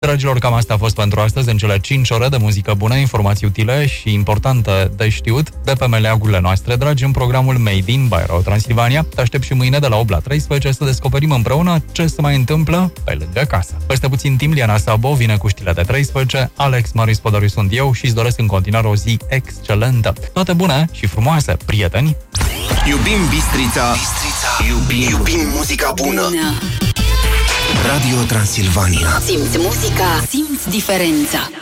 Dragilor, cam asta a fost pentru astăzi, în cele 5 ore de muzică bună, informații utile și importante de știut de pe meleagurile noastre, dragi, în programul Made in by Radio Transilvania. Te aștept și mâine de la 8 la 13 să descoperim împreună ce se mai întâmplă pe lângă casă. Peste puțin timp, Liana Sabo vine cu știrile de 13, Alex Marius Podoriu sunt eu și îți doresc în continuare o zi excelentă. Toate bune și frumoase, prieteni! Iubim Bistrița, iubim muzica bună. Radio Transilvania. Simți muzica, simți diferența.